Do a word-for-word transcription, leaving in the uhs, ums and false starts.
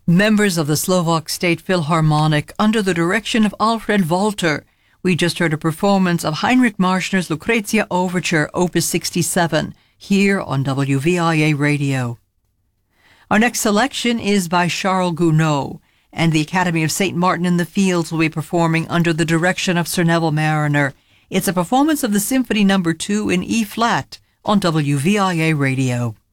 Members of the Slovak State Philharmonic under the direction of Alfred Walter. We just heard a performance of Heinrich Marschner's Lucrezia Overture, Opus sixty-seven, here on W V I A Radio. Our next selection is by Charles Gounod, and the Academy of Saint Martin in the Fields will be performing under the direction of Sir Neville Marriner. It's a performance of the Symphony Number two in E-flat on W V I A Radio.